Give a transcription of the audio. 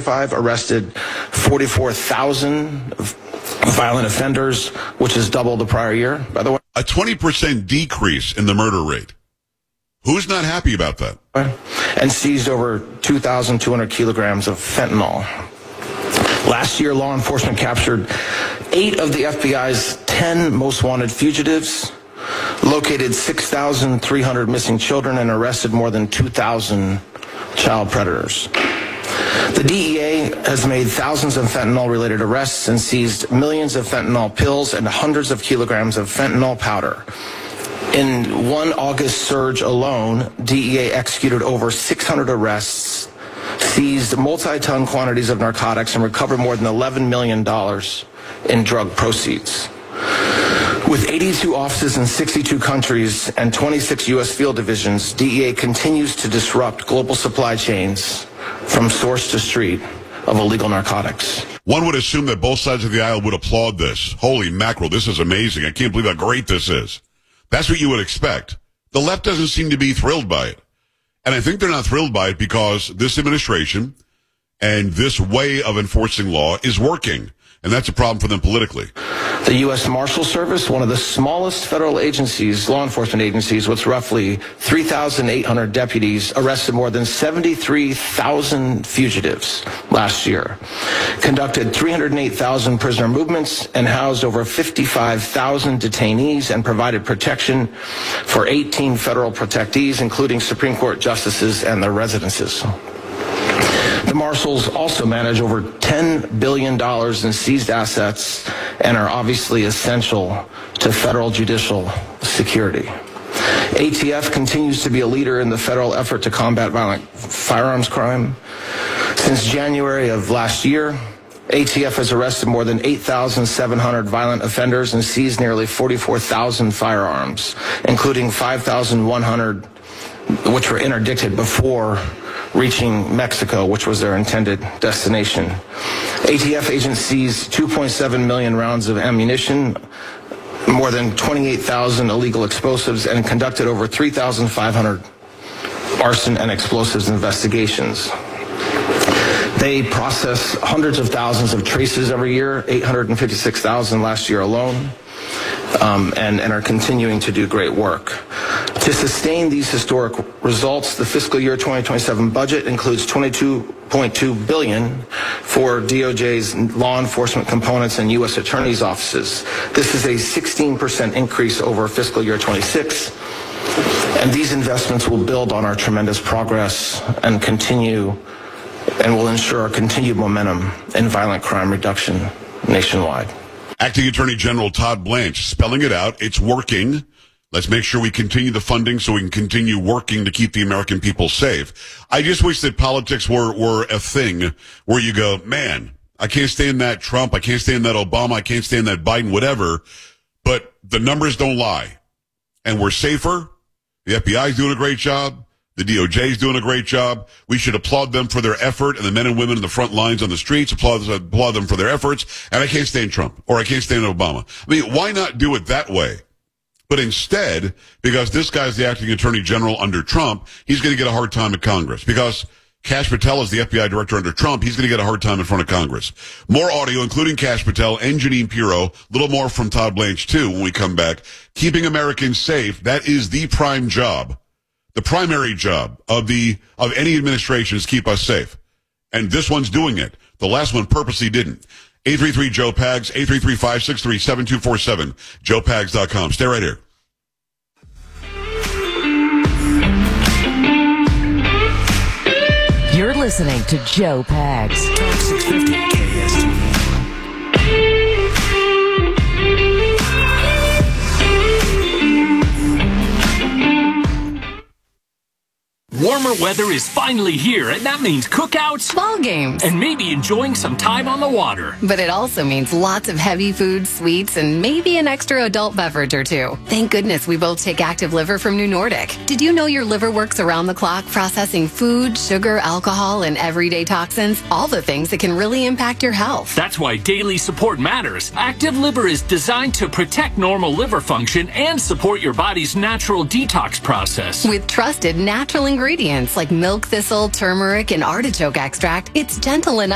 2025 arrested 44,000 violent offenders, which is double the prior year, by the way. A 20% decrease in the murder rate. Who's not happy about that? And seized over 2,200 kilograms of fentanyl. Last year, law enforcement captured 8 of the FBI's 10 most wanted fugitives, located 6,300 missing children, and arrested more than 2,000 child predators. The DEA has made thousands of fentanyl-related arrests and seized millions of fentanyl pills and hundreds of kilograms of fentanyl powder. In one August surge alone, DEA executed over 600 arrests, seized multi-ton quantities of narcotics, and recovered more than $11 million in drug proceeds. With 82 offices in 62 countries and 26 U.S. field divisions, DEA continues to disrupt global supply chains from source to street of illegal narcotics. One would assume that both sides of the aisle would applaud this. Holy mackerel, this is amazing. I can't believe how great this is. That's what you would expect. The left doesn't seem to be thrilled by it. And I think they're not thrilled by it because this administration and this way of enforcing law is working. And that's a problem for them politically. The U.S. Marshal Service, one of the smallest federal agencies, law enforcement agencies, with roughly 3,800 deputies, arrested more than 73,000 fugitives last year, conducted 308,000 prisoner movements, and housed over 55,000 detainees, and provided protection for 18 federal protectees, including Supreme Court justices and their residences. The Marshals also manage over $10 billion in seized assets and are obviously essential to federal judicial security. ATF continues to be a leader in the federal effort to combat violent firearms crime. Since January of last year, ATF has arrested more than 8,700 violent offenders and seized nearly 44,000 firearms, including 5,100 which were interdicted before reaching Mexico, which was their intended destination. ATF agents seized 2.7 million rounds of ammunition, more than 28,000 illegal explosives, and conducted over 3,500 arson and explosives investigations. They process hundreds of thousands of traces every year, 856,000 last year alone, and are continuing to do great work. To sustain these historic results, the fiscal year 2027 budget includes $22.2 billion for DOJ's law enforcement components and U.S. attorneys' offices. This is a 16% increase over fiscal year 26, and these investments will build on our tremendous progress and will ensure continued momentum in violent crime reduction nationwide. Acting Attorney General Todd Blanche spelling it out. It's working. Let's make sure we continue the funding so we can continue working to keep the American people safe. I just wish that politics were a thing where you go, man, I can't stand that Trump, I can't stand that Obama, I can't stand that Biden, whatever, but the numbers don't lie. And we're safer. The FBI is doing a great job. The DOJ is doing a great job. We should applaud them for their effort, and the men and women in the front lines on the streets applaud them for their efforts. And I can't stand Trump, or I can't stand Obama. I mean, why not do it that way? But instead, because this guy's the acting attorney general under Trump, he's going to get a hard time at Congress. Because Kash Patel is the FBI director under Trump, he's going to get a hard time in front of Congress. More audio, including Kash Patel and Jeanine Pirro. A little more from Todd Blanche, too, when we come back. Keeping Americans safe, that is the prime job. The primary job of any administration is keep us safe. And this one's doing it. The last one purposely didn't. 833-JOE-PAGS, 833-563-7247, joepags.com. Stay right here. You're listening to Joe Pags. Talk 650 KSTP. Warmer weather is finally here, and that means cookouts, ball games, and maybe enjoying some time on the water. But it also means lots of heavy food, sweets, and maybe an extra adult beverage or two. Thank goodness we both take Active Liver from New Nordic. Did you know your liver works around the clock processing food, sugar, alcohol, and everyday toxins? All the things that can really impact your health. That's why daily support matters. Active Liver is designed to protect normal liver function and support your body's natural detox process. With trusted natural ingredients like milk thistle, turmeric, and artichoke extract, it's gentle enough